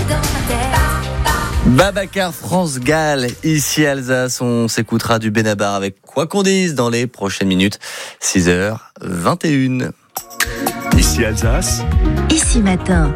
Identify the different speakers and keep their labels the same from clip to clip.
Speaker 1: Babacar, France Gall, ici Alsace, on s'écoutera du Benabar avec quoi qu'on dise dans les prochaines minutes, 6h21.
Speaker 2: Ici Alsace,
Speaker 3: Ici Matin.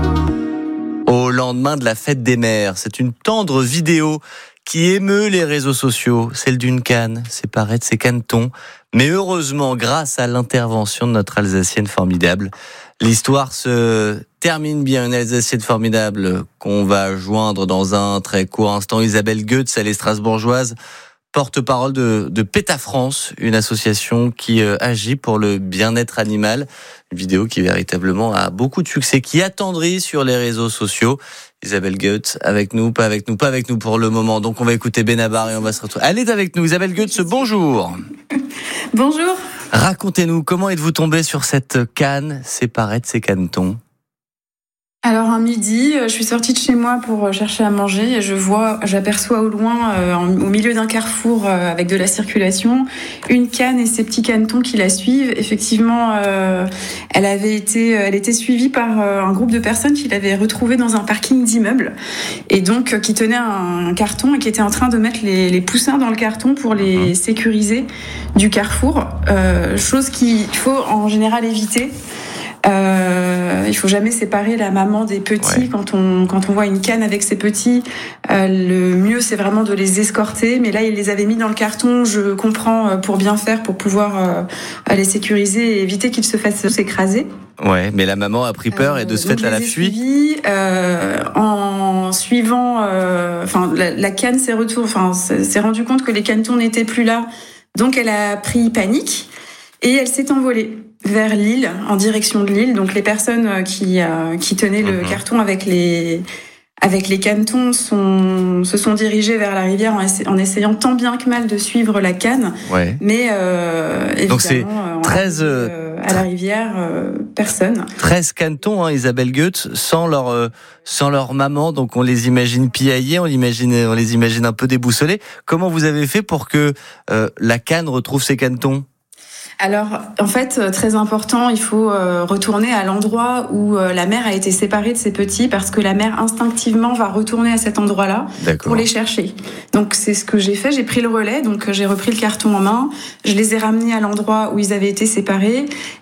Speaker 1: Au lendemain de la fête des mères, c'est une tendre vidéo qui émeut les réseaux sociaux, celle d'une canne séparée de ses canetons. Mais heureusement, grâce à l'intervention de notre Alsacienne formidable, l'histoire se termine bien. Une Alsacienne formidable qu'on va joindre dans un très court instant. Isabelle Goetz, elle est strasbourgeoise, porte-parole de PETA France, une association qui agit pour le bien-être animal. Une vidéo qui véritablement a beaucoup de succès, qui attendrit sur les réseaux sociaux. Isabelle Goetz, avec nous, pas avec nous pour le moment. Donc on va écouter Benabar et on va se retrouver. Elle est avec nous. Isabelle Goetz, bonjour.
Speaker 4: Bonjour.
Speaker 1: Racontez-nous, comment êtes-vous tombée sur cette canne séparée de ses canetons ?
Speaker 4: Alors un midi, je suis sortie de chez moi pour chercher à manger et j'aperçois au loin, au milieu d'un carrefour avec de la circulation, une canne et ses petits canetons qui la suivent. Effectivement, elle était suivie par un groupe de personnes qui l'avaient retrouvée dans un parking d'immeuble et donc qui tenait un carton et qui était en train de mettre les poussins dans le carton pour les sécuriser du carrefour. Chose qu'il faut en général éviter. Il faut jamais séparer la maman des petits. Ouais. Quand on voit une canne avec ses petits, le mieux c'est vraiment de les escorter. Mais là, il les avait mis dans le carton. Je comprends, pour bien faire, pour pouvoir les sécuriser et éviter qu'ils se fassent s'écraser.
Speaker 1: Ouais, mais la maman a pris peur et de ce fait elle a fui.
Speaker 4: En suivant, la canne s'est rendu compte que les canetons n'étaient plus là, donc elle a pris panique et elle s'est envolée vers Lille, en direction de Lille. Donc les personnes qui tenaient le carton avec les canetons se sont dirigées vers la rivière en essayant tant bien que mal de suivre la canne. Ouais. Mais évidemment,
Speaker 1: donc c'est 13
Speaker 4: à la rivière, personne.
Speaker 1: 13 canetons, Isabelle Goetz, sans leur maman. Donc on les imagine piaillés, on les imagine un peu déboussolés. Comment vous avez fait pour que la canne retrouve ses canetons ?
Speaker 4: Alors, en fait, très important, il faut retourner à l'endroit où la mère a été séparée de ses petits, parce que la mère instinctivement va retourner à cet endroit-là. D'accord. Pour les chercher. Donc c'est ce que j'ai fait, j'ai pris le relais, donc j'ai repris le carton en main, je les ai ramenés à l'endroit où ils avaient été séparés